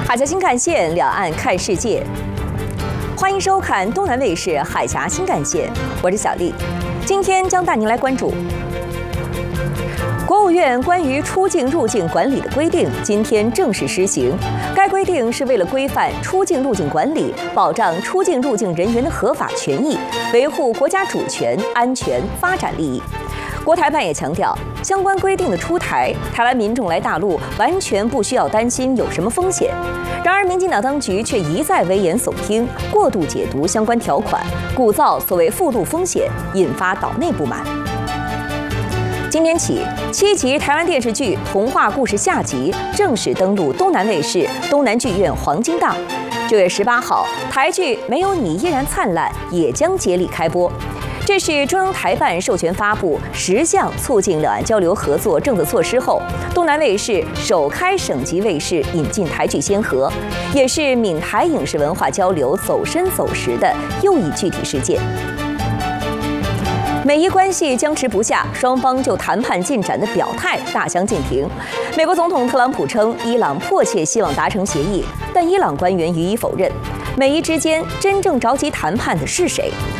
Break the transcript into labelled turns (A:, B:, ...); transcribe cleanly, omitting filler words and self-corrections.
A: 海峡新干线，两岸看世界。欢迎收看东南卫视海峡新干线，我是小丽。今天将带您来关注国务院关于出境入境管理的规定，今天正式施行。该规定是为了规范出境入境管理，保障出境入境人员的合法权益，维护国家主权、安全、发展利益。国台办也强调，相关规定的出台，台湾民众来大陆完全不需要担心有什么风险。然而，民进党当局却一再危言耸听，过度解读相关条款，鼓噪所谓附录风险，引发岛内不满。今天起，7集台湾电视剧《童话故事》下集正式登陆东南卫视东南剧院黄金档。9月18号，台剧《没有你依然灿烂》也将接力开播。这是中央台办授权发布10项促进两岸交流合作政策措施后，东南卫视首开省级卫视引进台剧先河，也是闽台影视文化交流走深走实的又一具体事件。美伊关系僵持不下，双方就谈判进展的表态大相径庭。美国总统特朗普称，伊朗迫切希望达成协议，但伊朗官员予以否认。美伊之间真正着急谈判的是谁？